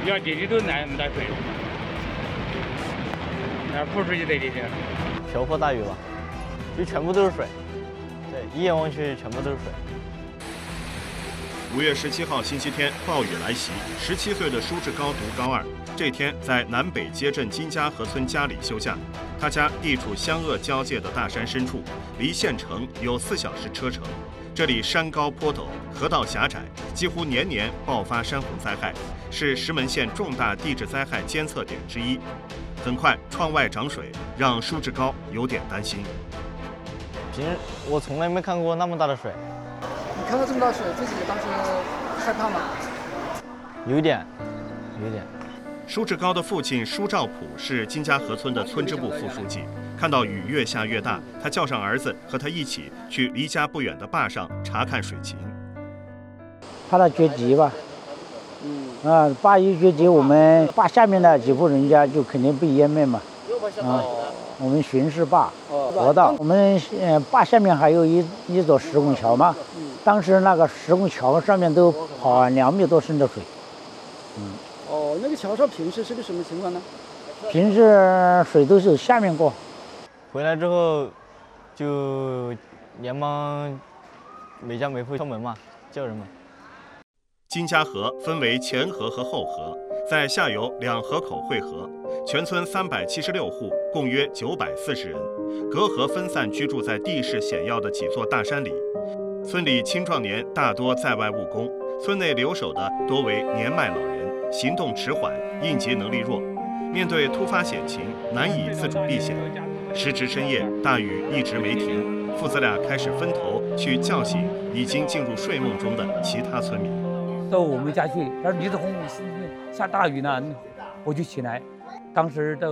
要地里都那么大水，那泼出去在地里， 瓢泼大雨吧，就全部都是水，对，一眼望去全部都是水。 5月17号星期天，暴雨来袭，17岁的舒志高读高2。这天在南北街镇金家河村家里休假，他家地处湘鄂交界的大山深处，离县城有4小时车程。这里山高坡陡，河道狭窄，几乎年年爆发山洪灾害，是石门县重大地质灾害监测点之一。很快，窗外涨水，让舒志高有点担心。 平时我从来没看过那么大的水。 你看到这么大水，自己当时害怕吗？ 有点。 舒志高的父亲舒兆普是金家河村的村支部副书记。看到雨越下越大，他叫上儿子和他一起去离家不远的坝上查看水情。 怕它决堤吧？坝一决堤，我们坝下面的几户人家就肯定被淹没嘛。我们巡视坝河道，我们坝下面还有一座石拱桥嘛。当时那个石拱桥上面都跑2米多深的水。 那个桥上平时是个什么情况呢？ 平时水都是下面过。 回来之后，就连忙每家每户敲门嘛，叫人们。 金家河分为前河和后河，在下游2河口汇合，全村376户，共约940人，隔河分散居住在地势险要的几座大山里。村里青壮年大多在外务工，村内留守的多为年迈老人，行动迟缓，应急能力弱，面对突发险情难以自主避险。时值深夜，大雨一直没停，父子俩开始分头去叫醒已经进入睡梦中的其他村民。 到我们家去，他说李子红下大雨了，我就起来。当时到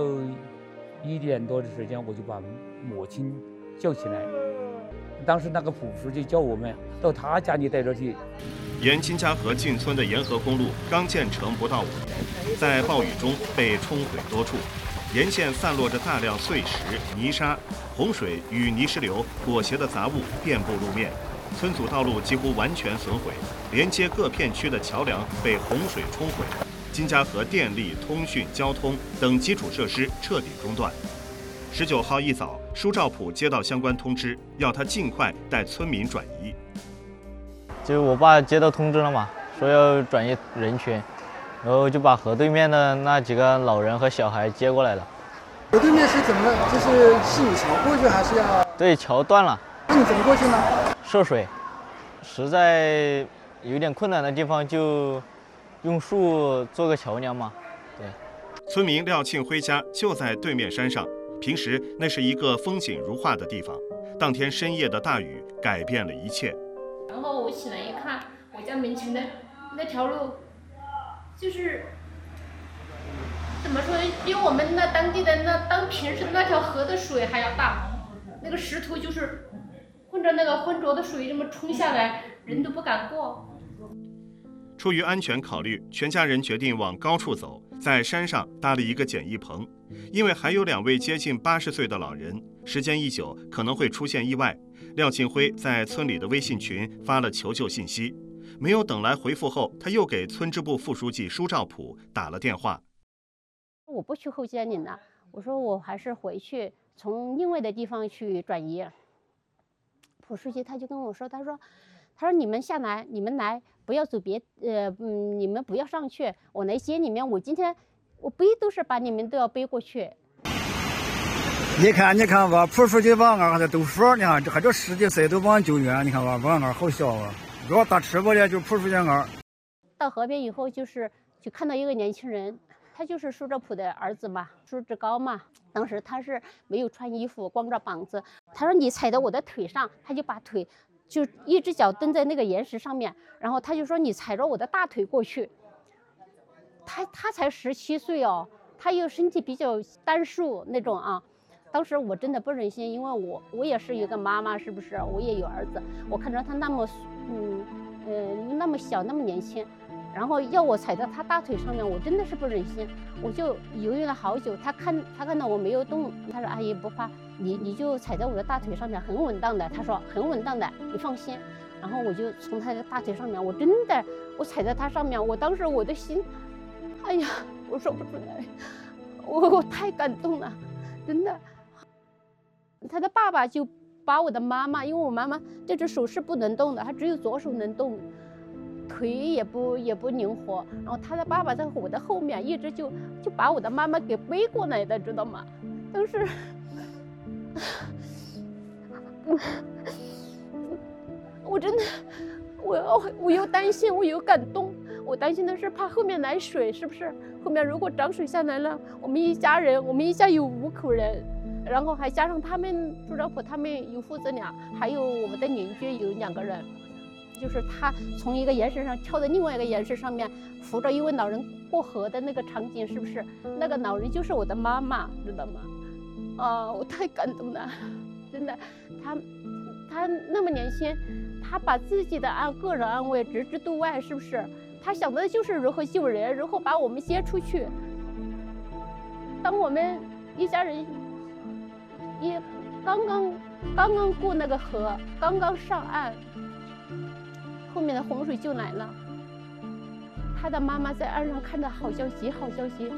1点多的时间，我就把母亲叫起来。当时那个朴书记叫我们到他家里带着去。 沿金家河进村的沿河公路刚建成不到5年，在暴雨中被冲毁多处，沿线散落着大量碎石、泥沙，洪水与泥石流裹挟的杂物遍布路面，村组道路几乎完全损毁，连接各片区的桥梁被洪水冲毁，金家河电力、通讯、交通等基础设施彻底中断。19号一早，舒兆普接到相关通知，要他尽快带村民转移。 就我爸接到通知了嘛，说要转移人群，然后就把河对面的那几个老人和小孩接过来了。 河对面是怎么了？是你桥过去还是要？ 对，桥断了。 那你怎么过去呢？ 涉水，实在有点困难的地方就用树做个桥梁嘛。对。 村民廖庆辉家就在对面山上，平时那是一个风景如画的地方。当天深夜的大雨改变了一切。 然后我起来一看，我家门前的那条路，就是怎么说，比我们那当地的当平时那条河的水还要大。那个石头就是混着那个浑浊的水这么冲下来，人都不敢过。 出于安全考虑，全家人决定往高处走，在山上搭了一个简易棚。因为还有2位接近80岁的老人，时间一久可能会出现意外。廖庆辉在村里的微信群发了求救信息，没有等来回复后，他又给村支部副书记舒兆普打了电话。 我不去后街岭了，我说我还是回去从另外的地方去转移。朴书记他就跟我说，他说你们下来，你们来，不要走你们不要上去，我来接你们，我今天我背都是把你们都要背过去。 你看吧，朴书记往俺还都说，你看这还这10几岁都往救援，你看吧，往俺好笑啊！要打吃饱的就朴书记俺。 到河边以后就看到一个年轻人，他就是舒兆普的儿子嘛，舒志高嘛。当时他是没有穿衣服，光着膀子。他说你踩到我的腿上，他就把腿就一只脚蹬在那个岩石上面，然后他就说你踩着我的大腿过去。他才17岁哦，他又身体比较单瘦那种啊。当时我真的不忍心，因为我也是一个妈妈，是不是？我也有儿子，我看着他那么那么小那么年轻，然后要我踩在他大腿上面，我真的是不忍心，我就犹豫了好久。他看到我没有动，他说阿姨不怕，你就踩在我的大腿上面，很稳当的。他说很稳当的，你放心。然后我就从他的大腿上面，我真的我踩在他上面，我当时我的心哎呀，我说不出来，我太感动了，真的。他的爸爸就把我的妈妈，因为我妈妈这只手是不能动的，她只有左手能动，腿也不灵活。然后他的爸爸在我的后面一直就把我的妈妈给背过来的，知道吗？当时我真的，我又担心，我又感动。我担心的是怕后面来水，是不是？后面如果涨水下来了，我们一家人，我们一家有5口人，然后还加上他们朱兆普他们有父子俩，还有我们的邻居有2个人，就是他从一个岩石上跳到另外一个岩石上面，扶着一位老人过河的那个场景，是不是？那个老人就是我的妈妈，知道吗？啊，我太感动了，真的，他那么年轻，他把自己的个人安危置之度外，是不是？他想的就是如何救人，如何把我们接出去。当我们一家人也刚刚过那个河，刚刚上岸，后面的洪水就来了。他的妈妈在岸上看到好消息，好消息。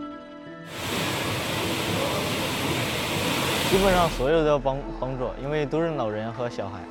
基本上所有的帮助，因为都是老人和小孩。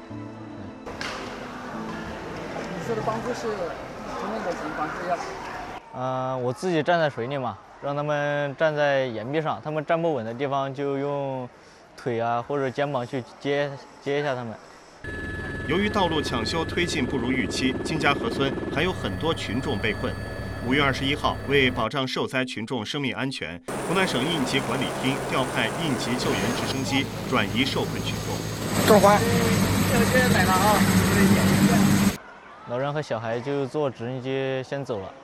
你说的帮助是什么样的情况之下？ 我自己站在水里嘛，让他们站在岩壁上，他们站不稳的地方就用腿啊或者肩膀去接一下他们。 由于道路抢修推进不如预期，金家河村还有很多群众被困。5月21号，为保障受灾群众生命安全，湖南省应急管理厅调派应急救援直升机转移受困群众。 郑欢，这个车来了啊！ 老人和小孩就坐直升机先走了，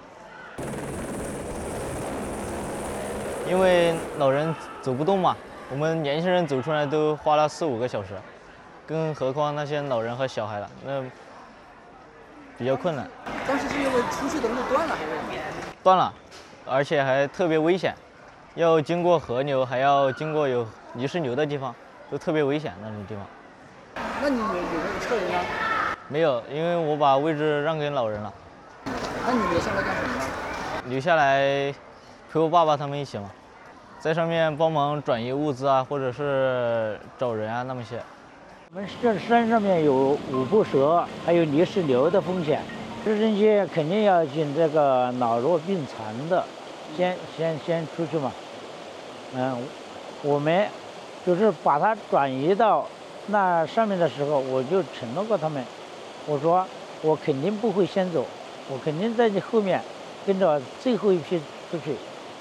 因为老人走不动嘛，我们年轻人走出来都花了4、5个小时，更何况那些老人和小孩了，那比较困难。 当时是因为出去的路断了还是？ 断了，而且还特别危险，要经过河流，还要经过有泥石流的地方，都特别危险那种地方。 那你有没有撤人呢？ 没有，因为我把位置让给老人了。 那你留下来干什么呢？ 留下来陪我爸爸他们一起嘛，在上面帮忙转移物资啊，或者是找人啊那么些。 我们这山上面有五步蛇，还有泥石流的风险，直升机肯定要进这个老弱病残的，先出去嘛。我们就是把它转移到那上面的时候，我就承诺过他们，我说我肯定不会先走，我肯定在你后面跟着最后一批出去。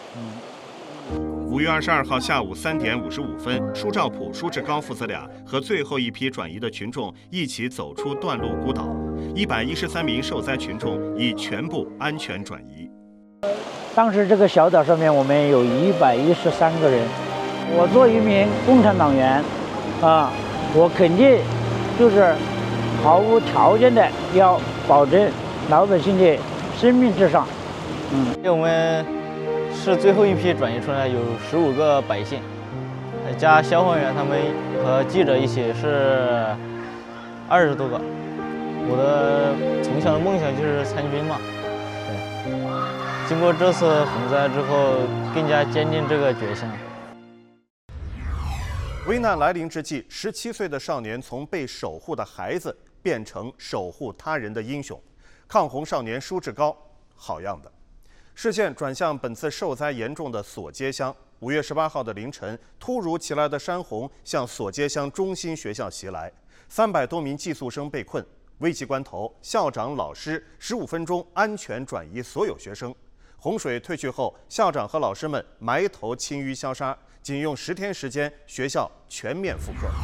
5月22号下午3点55分，舒兆普、舒志刚父子俩和最后一批转移的群众一起走出断路孤岛，113名受灾群众已全部安全转移。 当时这个小岛上面我们有113个人，我做一名共产党员，我肯定就是毫无条件的要保证老百姓的生命至上。 我们是最后一批转移出来，有15个百姓，加消防员他们和记者一起是20多个。我的从小的梦想就是参军嘛，对。经过这次洪灾之后，更加坚定这个决心。 危难来临之际，17岁的少年从被守护的孩子变成守护他人的英雄，抗洪少年舒志高，好样的！视线转向本次受灾严重的索街乡。5月18号的凌晨，突如其来的山洪向索街乡中心学校袭来，300多名寄宿生被困。危急关头，校长、老师15分钟安全转移所有学生。洪水退去后，校长和老师们埋头清淤消杀，仅用10天时间，学校全面复课。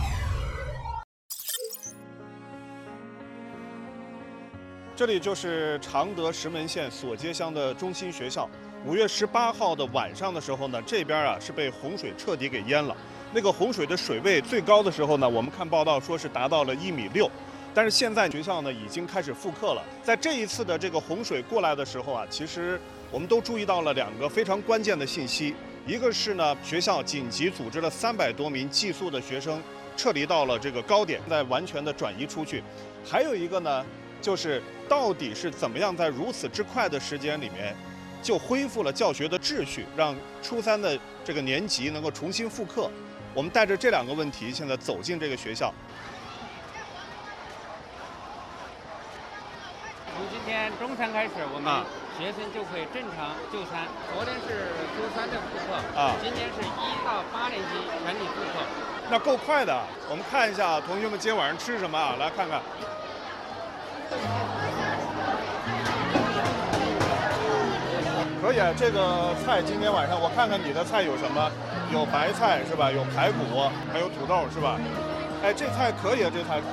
这里就是常德石门县索街乡的中心学校。5月18号的晚上的时候呢，这边是被洪水彻底给淹了。那个洪水的水位最高的时候呢，我们看报道说是达到了1.6米。但是现在学校呢已经开始复课了。在这一次的这个洪水过来的时候其实我们都注意到了2个非常关键的信息。一个是呢，学校紧急组织了300多名寄宿的学生撤离到了这个高点，再完全的转移出去。还有一个呢，就是到底是怎么样在如此之快的时间里面， 就恢复了教学的秩序，让初3的这个年级能够重新复课。我们带着这2个问题，现在走进这个学校。 从今天中餐开始，我们学生就可以正常就餐。昨天是初3的复课，今天是1到8年级全体复课。 那够快的。我们看一下同学们今天晚上吃什么啊？来看看。可以，这个菜今天晚上我看看你的菜有什么？有白菜是吧？有排骨，还有土豆是吧？哎，这菜可以啊，这菜。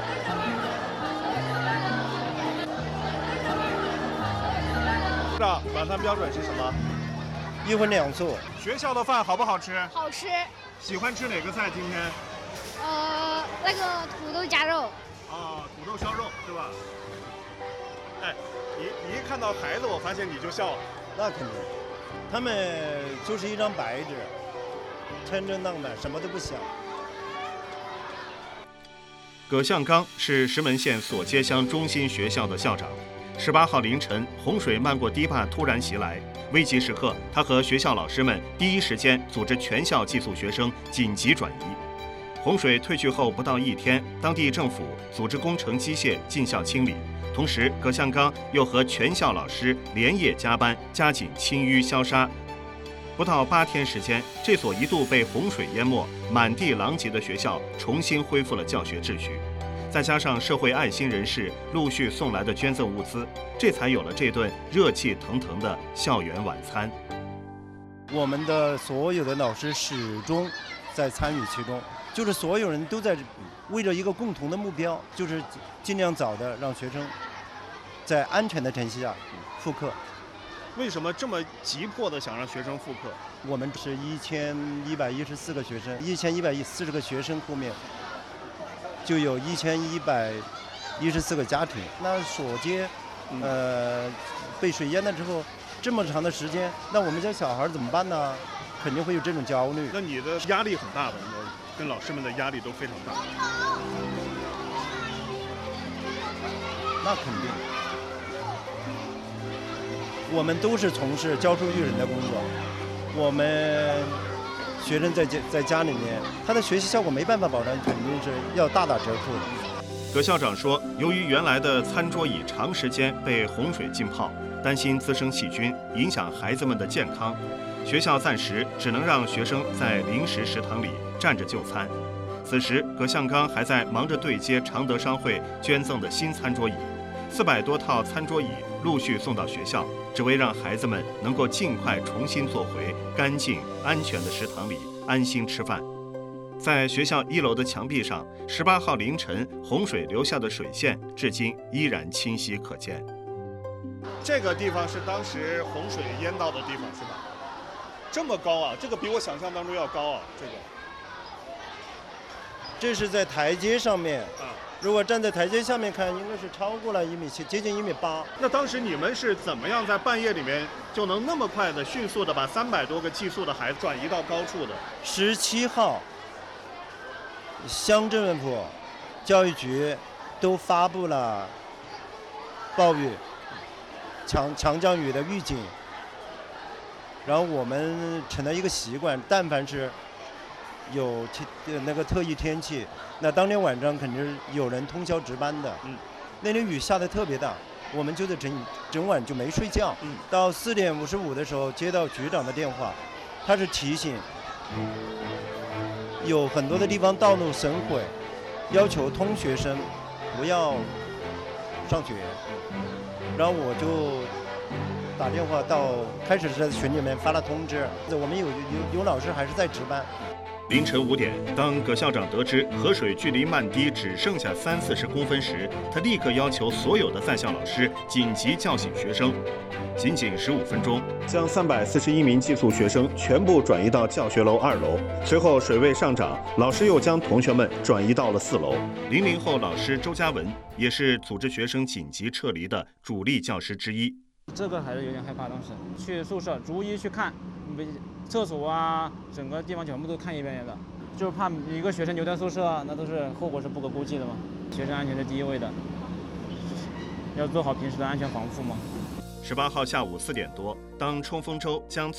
晚餐标准是什么 ？1荤2素。 学校的饭好不好吃？ 好吃。 喜欢吃哪个菜？今天？ 那个土豆夹肉。 土豆烧肉是吧？哎，你一看到孩子，我发现你就笑了。 那肯定，他们就是一张白纸，真正当的，什么都不想。 葛向刚是石门县所街乡中心学校的校长。18号凌晨，洪水漫过堤坝突然袭来，危急时刻，他和学校老师们第一时间组织全校寄宿学生紧急转移。洪水退去后不到1天，当地政府组织工程机械进校清理，同时葛向刚又和全校老师连夜加班，加紧清淤消杀。不到8天时间，这所一度被洪水淹没、满地狼藉的学校重新恢复了教学秩序。再加上社会爱心人士陆续送来的捐赠物资，这才有了这顿热气腾腾的校园晚餐。 我们的所有的老师始终在参与其中，就是所有人都在为着一个共同的目标，就是尽量早的让学生在安全的前提下复课。 为什么这么急迫的想让学生复课？ 我们是1114个学生，1140个学生后面就有1114个家庭。那所街，被水淹了之后，这么长的时间，那我们家小孩怎么办呢？肯定会有这种焦虑。 那你的压力很大的，跟老师们的压力都非常大。 那肯定。我们都是从事教书育人的工作，我们学生在家里面，他的学习效果没办法保证，肯定是要大打折扣的。 葛校长说，由于原来的餐桌椅长时间被洪水浸泡，担心滋生细菌，影响孩子们的健康，学校暂时只能让学生在临时食堂里站着就餐。此时，葛向刚还在忙着对接常德商会捐赠的新餐桌椅，400多套餐桌椅陆续送到学校，只为让孩子们能够尽快重新坐回干净安全的食堂里安心吃饭。在学校1楼的墙壁上，18号凌晨洪水留下的水线至今依然清晰可见。这个地方是当时洪水淹到的地方是吧？这么高啊，这个比我想象当中要高啊， 这是在台阶上面如果站在台阶下面看，应该是超过了1.7米，接近1.8米。 那当时你们是怎么样在半夜里面就能那么快的、迅速的把300多个寄宿的孩子转移到高处的 ？17号，乡政府、教育局都发布了暴雨、强降雨的预警，然后我们成了一个习惯，但凡是有那个特异天气，那当天晚上肯定是有人通宵值班的。那天雨下得特别大，我们就在整晚就没睡觉。到4点55的时候接到局长的电话，他是提醒有很多的地方道路损毁，要求通学生不要上学。然后我就打电话到，开始是在群里面发了通知，我们有老师还是在值班。 凌晨5点，当葛校长得知河水距离漫堤只剩下30-40公分时，他立刻要求所有的在校老师紧急叫醒学生。仅15分钟，将341名寄宿学生全部转移到教学楼2楼。随后水位上涨，老师又将同学们转移到了4楼。00后老师周嘉文也是组织学生紧急撤离的主力教师之一。 这个还是有点害怕，当时去宿舍逐一去看，厕所啊，整个地方全部都看一遍的，就是怕一个学生留在宿舍，那都是后果是不可估计的嘛。学生安全是第一位的，要做好平时的安全防护嘛。 18号下午4点多，当冲锋舟将